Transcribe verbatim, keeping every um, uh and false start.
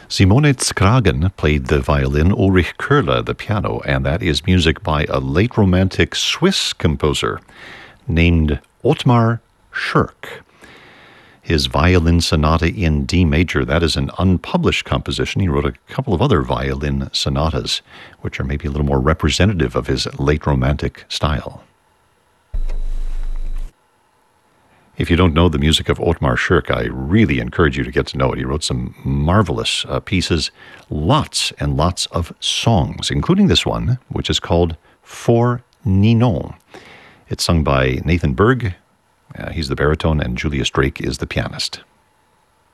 Simone Skragen played the violin, Ulrich Köhler the piano, and that is music by a late Romantic Swiss composer named Ottmar Schirk. His Violin Sonata in D major, that is an unpublished composition. He wrote a couple of other violin sonatas, which are maybe a little more representative of his late Romantic style. If you don't know the music of Ottmar Schirk, I really encourage you to get to know it. He wrote some marvelous uh, pieces, lots and lots of songs, including this one, which is called For Ninon. It's sung by Nathan Berg. Uh, he's the baritone, and Julius Drake is the pianist.